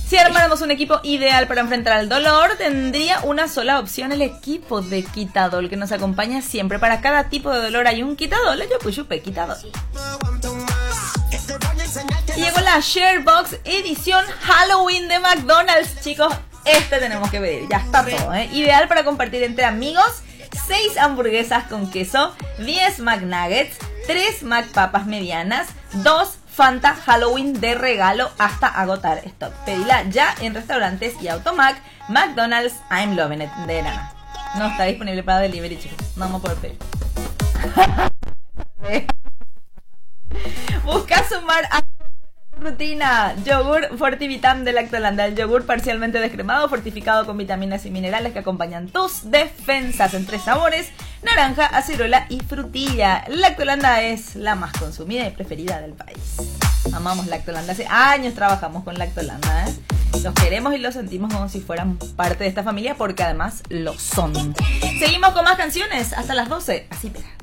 Si armáramos un equipo ideal para enfrentar el dolor, tendría una sola opción: el equipo de Quitadol, que nos acompaña siempre. Para cada tipo de dolor hay un Quitadol. Yo pues yupe Quitadol. Y llegó la Sharebox edición Halloween de McDonald's, chicos. Tenemos que pedir, ya está todo, Ideal para compartir entre amigos. 6 hamburguesas con queso, 10 McNuggets, 3 McPapas medianas, 2 Fanta Halloween de regalo hasta agotar stock. Pedila ya en restaurantes y Automac. McDonald's, I'm loving it. De nada. No está disponible para delivery, chicos. No vamos a poder pedir. Busca sumar a rutina. Yogur Fortivitam de Lactolanda. El yogur parcialmente descremado, fortificado con vitaminas y minerales que acompañan tus defensas, en 3 sabores: naranja, acerola y frutilla. Lactolanda es la más consumida y preferida del país. Amamos Lactolanda. Hace años trabajamos con Lactolanda, Los queremos y los sentimos como si fueran parte de esta familia, porque además lo son. Seguimos con más canciones hasta las 12. Así pega.